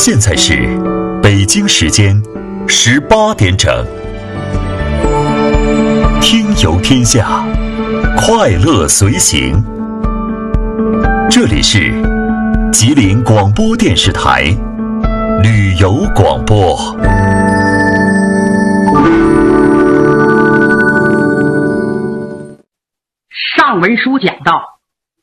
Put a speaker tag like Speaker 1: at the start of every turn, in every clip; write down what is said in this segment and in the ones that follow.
Speaker 1: 现在是北京时间18点整。听游天下，快乐随行。这里是吉林广播电视台旅游广播。
Speaker 2: 上文书讲到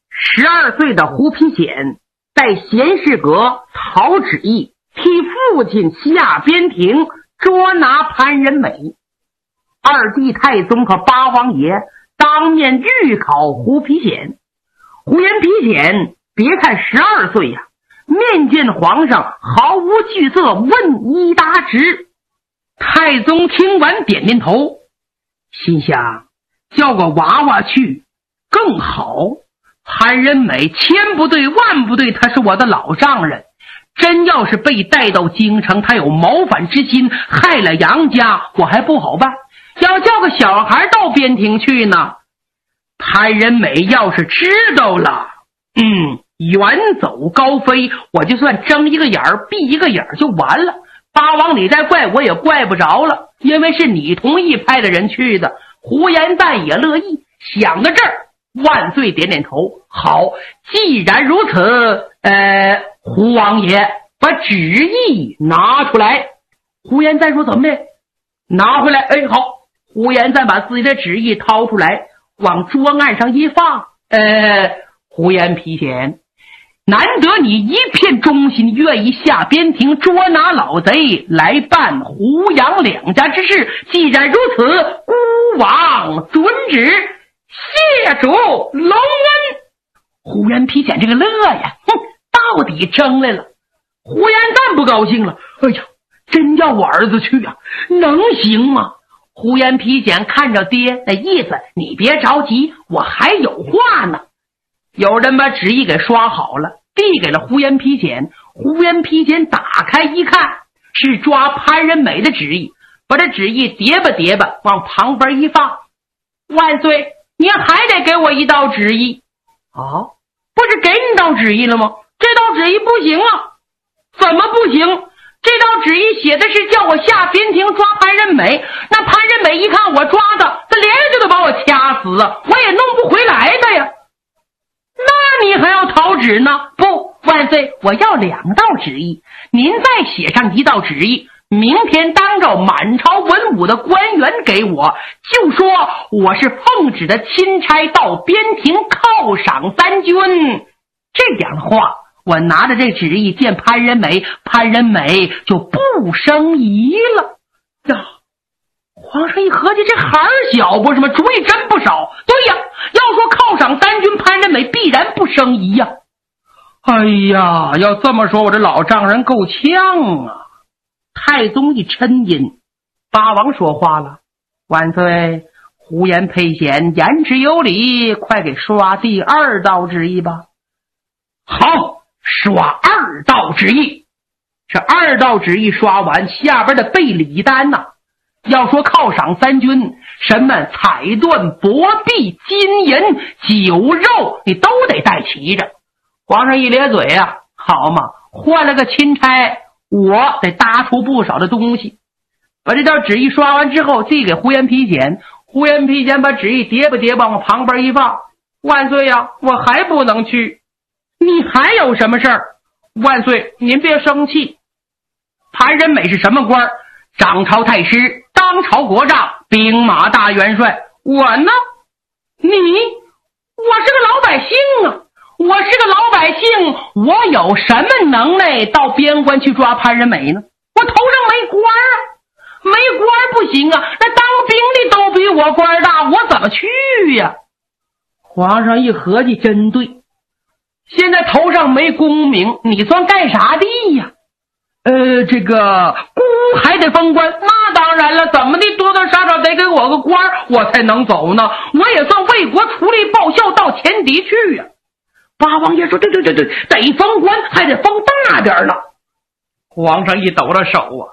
Speaker 2: ，12岁的胡皮显在闲事阁讨旨意，替父亲下边庭捉拿潘仁美。二弟太宗和八王爷当面御考胡皮显。胡延皮显别看12岁呀，面见皇上毫无惧色，问一答直。太宗听完点点头，心想叫个娃娃去更好。潘仁美千不对万不对，他是我的老丈人，真要是被带到京城，他有谋反之心，害了杨家，我还不好办。要叫个小孩到边庭去呢，潘仁美要是知道了，远走高飞，我就算睁一个眼儿闭一个眼儿就完了。八王你再怪我也怪不着了，因为是你同意派的人去的。胡延赞也乐意，想到这儿，万岁点点头，好，既然如此，胡王爷把旨意拿出来。胡延赞说怎么的？拿回来。好，胡延赞把自己的旨意掏出来，往桌案上一放。胡延皮显，难得你一片忠心，愿意下边庭捉拿老贼，来办胡杨两家之事。既然如此，孤王遵旨，谢主隆恩。胡延皮显这个乐呀，到底争来了。胡延赞不高兴了，哎呀，真叫我儿子去啊，能行吗？胡延皮显看着爹那意思，你别着急，我还有话呢。有人把旨意给刷好了，递给了胡延皮显。胡延皮显打开一看，是抓潘仁美的旨意，把这旨意叠吧叠吧往旁边一放。万岁，您还得给我一道旨意。不是给你道旨意了吗？这道旨意不行啊。怎么不行？这道旨意写的是叫我下边庭抓潘仁美，那潘仁美一看我抓的，他连着就得把我掐死啊，我也弄不回来的呀。那你还要讨旨呢？不，万岁，我要2道旨意，您再写上一道旨意，明天当着满朝文武的官员给我，就说我是奉旨的钦差到边庭犒赏3军。这样的话，我拿着这旨意见潘仁美，潘仁美就不生疑了呀。皇上一合计，这孩儿小不是吗？主意真不少。对呀，要说犒赏3军，潘仁美必然不生疑呀。哎呀，要这么说，我这老丈人够呛啊。太宗一沉吟，八王说话了，万岁，胡延佩显言之有理，快给刷第2道旨意吧。好，刷2道旨意。这2道旨意刷完，下边的备礼单呐，要说犒赏3军，什么彩缎、帛币、金银、酒肉，你都得带齐着。皇上一咧嘴啊，好嘛，换了个钦差，我得搭出不少的东西。把这道旨意刷完之后，递给胡延皮显。胡延皮显把旨意叠吧叠吧往旁边一放。万岁呀，我还不能去。你还有什么事儿？万岁，您别生气。潘仁美是什么官？掌朝太师，当朝国丈，兵马大元帅。我呢？我是个老百姓啊，我是个老百姓，我有什么能耐到边关去抓潘仁美呢？我头上没官啊，没官不行啊，那当兵的都比我官大，我怎么去呀？皇上一合计，真对，现在头上没功名，你算干啥的呀？这个孤还得封官，那当然了，怎么的多多少少得给我个官，我才能走呢。我也算为国出力报效到前敌去呀。八王爷说对，得封官，还得封大点了。皇上一抖了手啊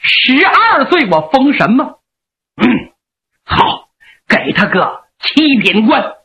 Speaker 2: ，12岁我封什么？好，给他个7品官。